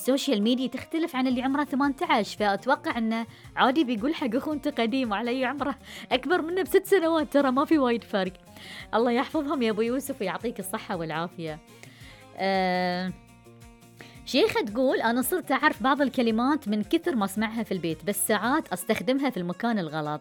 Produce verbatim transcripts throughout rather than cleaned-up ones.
السوشيال ميديا تختلف عن اللي عمره ثمانية عشر، فأتوقع أنه عادي بيقول حق أخوته قديم علي عمره أكبر منه بست سنوات، ترى ما في وايد فرق. الله يحفظهم يا أبو يوسف ويعطيك الصحة والعافية. أه شيخة تقول أنا صرت أعرف بعض الكلمات من كثر ما أسمعها في البيت، بس ساعات أستخدمها في المكان الغلط.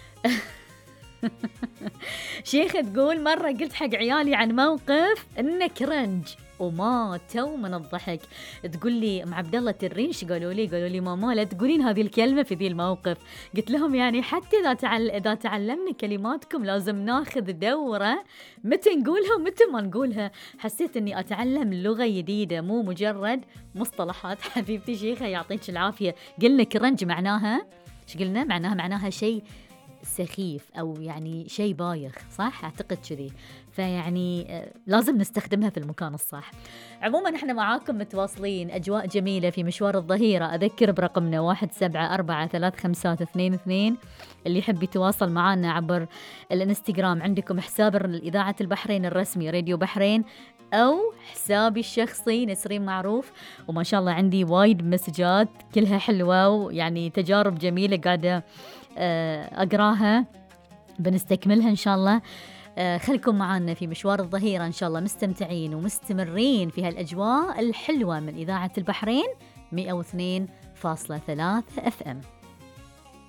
شيخة تقول مرة قلت حق عيالي عن موقف إنه كرنج وماتوا من الضحك. تقول لي ام عبد الله ترينش قالوا لي قالوا لي ماما لا تقولين هذه الكلمة في ذي الموقف. قلت لهم يعني حتى إذا تعل... إذا تعلمنا كلماتكم لازم ناخذ دورة متى نقولها ومتى ما نقولها. حسيت إني أتعلم لغة جديدة مو مجرد مصطلحات. حبيبتي شيخة يعطيك العافية. قلنا كرنج معناها إيش قلنا؟ معناها معناها شيء سخيف أو يعني شيء بايخ، صح؟ أعتقد كذي. فيعني لازم نستخدمها في المكان الصح. عموما احنا معاكم متواصلين، أجواء جميلة في مشوار الظهيرة. أذكر برقمنا واحد سبعة أربعة ثلاث خمسات اثنين اثنين. اللي يحب يتواصل معنا عبر الانستغرام عندكم حساب الإذاعة البحرين الرسمي راديو بحرين، أو حسابي الشخصي نسرين معروف. وما شاء الله عندي وايد مسجات كلها حلوة ويعني تجارب جميلة قاعدة أقراها، بنستكملها إن شاء الله. خلكم معنا في مشوار الظهيرة إن شاء الله، مستمتعين ومستمرين في هالأجواء الحلوة من إذاعة البحرين مئة واثنين فاصلة ثلاثة أف أم.